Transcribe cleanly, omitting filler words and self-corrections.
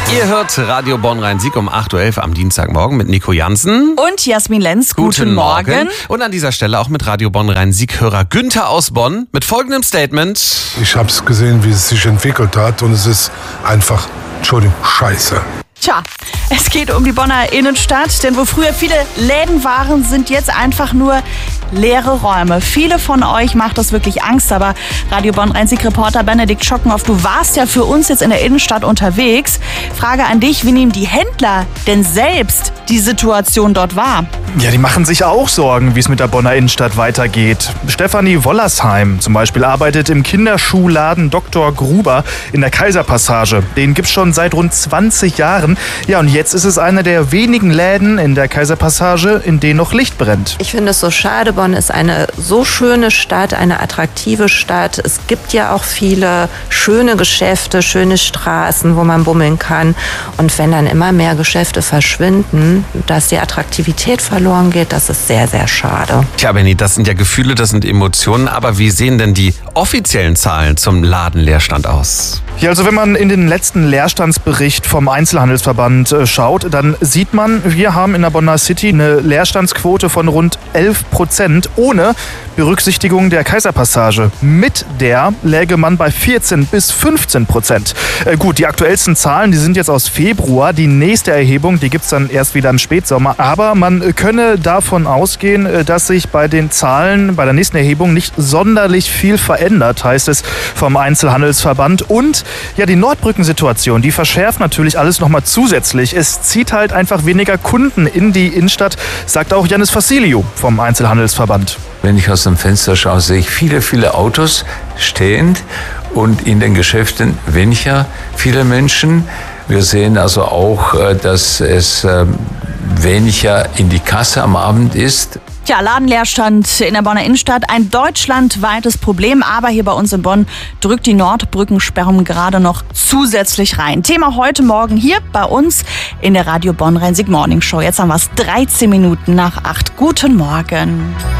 Ihr hört Radio Bonn-Rhein-Sieg um 8.11 Uhr am Dienstagmorgen mit Nico Jansen. Und Jasmin Lenz. Guten Morgen. Und an dieser Stelle auch mit Radio Bonn-Rhein-Sieg-Hörer Günther aus Bonn mit folgendem Statement. Ich habe es gesehen, wie es sich entwickelt hat und es ist einfach, Entschuldigung, scheiße. Tja, es geht um die Bonner Innenstadt, denn wo früher viele Läden waren, sind jetzt einfach nur leere Räume. Viele von euch macht das wirklich Angst, aber Radio Bonn-Rhein-Sieg-Reporter Benedikt Schockenhoff, du warst ja für uns jetzt in der Innenstadt unterwegs. Frage an dich, wie nehmen die Händler denn selbst die Situation dort wahr? Ja, die machen sich auch Sorgen, wie es mit der Bonner Innenstadt weitergeht. Stefanie Wollersheim zum Beispiel arbeitet im Kinderschuhladen Dr. Gruber in der Kaiserpassage. Den gibt's schon seit rund 20 Jahren. Ja, und jetzt ist es einer der wenigen Läden in der Kaiserpassage, in denen noch Licht brennt. Ich finde es so schade. Bonn ist eine so schöne Stadt, eine attraktive Stadt. Es gibt ja auch viele schöne Geschäfte, schöne Straßen, wo man bummeln kann. Und wenn dann immer mehr Geschäfte verschwinden, dass die Attraktivität verloren geht, das ist sehr, sehr schade. Tja, Benni, das sind ja Gefühle, das sind Emotionen. Aber wie sehen denn die offiziellen Zahlen zum Ladenleerstand aus? Ja, also wenn man in den letzten Leerstandsbericht vom Einzelhandelsverband schaut, dann sieht man, wir haben in der Bonner City eine Leerstandsquote von rund 11%, ohne Berücksichtigung der Kaiserpassage. Mit der läge man bei 14-15%. Gut, die aktuellsten Zahlen, die sind jetzt aus Februar. Die nächste Erhebung, die gibt's dann erst wieder im Spätsommer. Aber man könne davon ausgehen, dass sich bei den Zahlen bei der nächsten Erhebung nicht sonderlich viel verändert, heißt es vom Einzelhandelsverband. Und ja, die Nordbrückensituation, die verschärft natürlich alles nochmal zusätzlich. Es zieht halt einfach weniger Kunden in die Innenstadt, sagt auch Janis Vassiliou vom Einzelhandelsverband. Wenn ich aus dem Fenster schaue, sehe ich viele Autos stehend und in den Geschäften weniger viele Menschen. Wir sehen also auch, dass es weniger in die Kasse am Abend ist. Tja, Ladenleerstand in der Bonner Innenstadt, ein deutschlandweites Problem, aber hier bei uns in Bonn drückt die Nordbrückensperrung gerade noch zusätzlich rein. Thema heute Morgen hier bei uns in der Radio Bonn-Rhein-Sieg Morning Show. Jetzt haben wir es 13 Minuten nach 8. Guten Morgen.